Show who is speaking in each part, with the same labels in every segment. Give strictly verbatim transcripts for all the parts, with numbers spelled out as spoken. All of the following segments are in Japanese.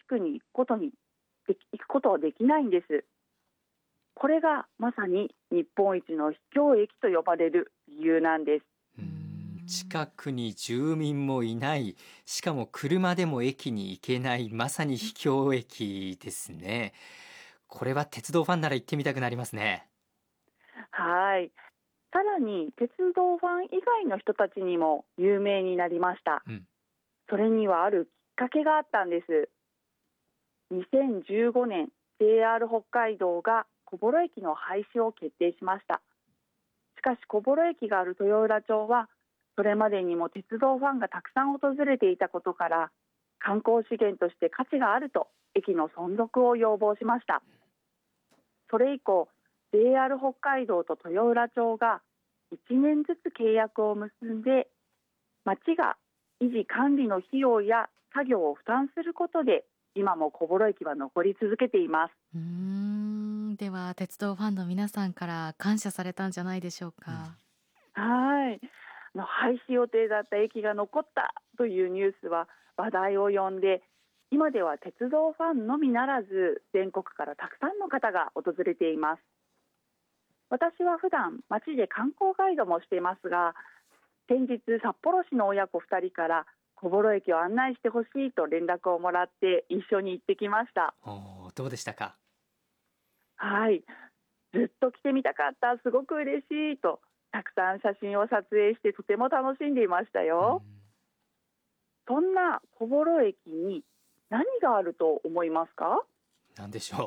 Speaker 1: 区に行くことにで行くことはできないんです。これがまさに日本一の秘境駅と呼ばれる理由なんです。
Speaker 2: うーん、近くに住民もいない、しかも車でも駅に行けない、まさに秘境駅ですね。これは鉄道ファンなら行ってみたくなりますね。
Speaker 1: はい。さらに鉄道ファン以外の人たちにも有名になりました。
Speaker 2: うん、
Speaker 1: それにはあるきっかけがあったんです。にせんじゅうごねん ジェイアール 北海道が小幌駅の廃止を決定しました。しかし小幌駅がある豊浦町はそれまでにも鉄道ファンがたくさん訪れていたことから観光資源として価値があると駅の存続を要望しました。それ以降 ジェイアール 北海道と豊浦町がいちねんずつ契約を結んで町が維持管理の費用や作業を負担することで今も小幌駅は残り続けています。
Speaker 3: うーん、では鉄道ファンの皆さんから感謝されたんじゃないでしょうか。
Speaker 1: はい。あの廃止予定だった駅が残ったというニュースは話題を呼んで、今では鉄道ファンのみならず全国からたくさんの方が訪れています。私は普段街で観光ガイドもしていますが、先日札幌市の親子ふたりから小幌駅を案内してほしいと連絡をもらって一緒に行ってきました。
Speaker 2: おー、どうでしたか？
Speaker 1: はい。ずっと来てみたかった、すごく嬉しいとたくさん写真を撮影してとても楽しんでいましたよ。そんな小幌駅に何があると思いますか？
Speaker 2: なんでしょ
Speaker 3: うん、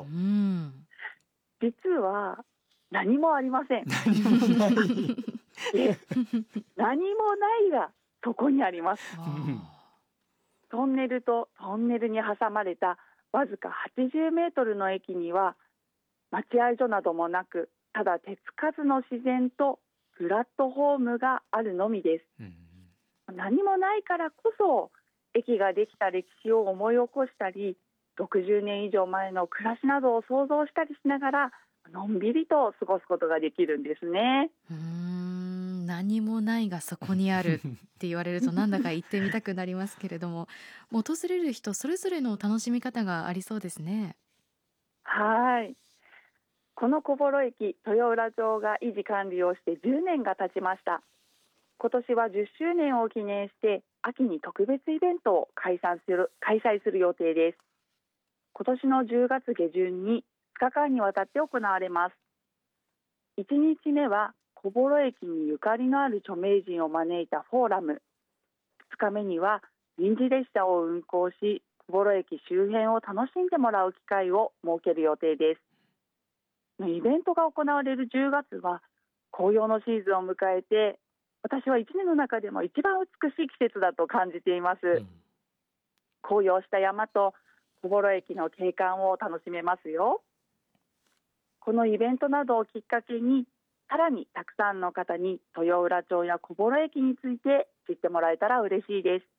Speaker 1: 実は何もありません。
Speaker 2: う。何もない。
Speaker 1: で何もないがそこにあります。
Speaker 3: あ
Speaker 1: トンネルとトンネルに挟まれたわずかはちじゅうメートルの駅には待合所などもなく、ただ手つかずの自然とプラットフォームがあるのみです。
Speaker 2: うん、
Speaker 1: 何もないからこそ駅ができた歴史を思い起こしたり、ろくじゅうねん以上前の暮らしなどを想像したりしながらのんびりと過ごすことができるんですね。
Speaker 3: ーうーん、何もないがそこにあるって言われるとなんだか行ってみたくなりますけれども、訪れる人それぞれの楽しみ方がありそうですね。
Speaker 1: はい。この小幌駅、豊浦町が維持管理をしてじゅうねんが経ちました。今年はじゅっしゅうねんを記念して秋に特別イベントを開催する、開催する予定です。今年のじゅうがつ下旬にふつかかんにわたって行われます。いちにちめは小幌駅にゆかりのある著名人を招いたフォーラム、ふつかめには臨時列車を運行し小幌駅周辺を楽しんでもらう機会を設ける予定です。イベントが行われるじゅうがつは紅葉のシーズンを迎えて、私はいちねんの中でも一番美しい季節だと感じています。
Speaker 2: うん、
Speaker 1: 紅葉した山と小幌駅の景観を楽しめますよ。このイベントなどをきっかけにさらにたくさんの方に豊浦町や小幌駅について知ってもらえたら嬉しいです。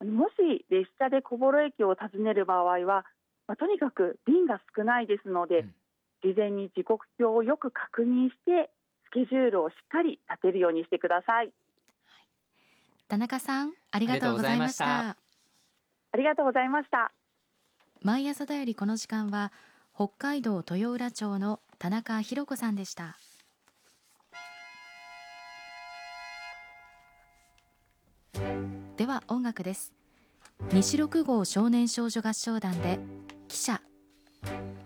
Speaker 1: もし列車で小幌駅を訪ねる場合は、まあ、とにかく便が少ないですので、
Speaker 2: うん、
Speaker 1: 事前に時刻表をよく確認してスケジュールをしっかり立てるようにしてください。
Speaker 3: 田中さん、ありがとうございまし
Speaker 2: ありがとうございました。
Speaker 3: た。
Speaker 1: ありがとうございました。
Speaker 3: 毎朝だよりこの時間は北海道豊浦町の田中博子さんでした。では音楽です。西六号少年少女合唱団で汽車。